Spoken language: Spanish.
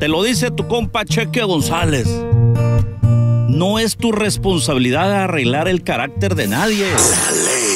lo dice tu compa Cheque González. No es tu responsabilidad arreglar el carácter de nadie. La ley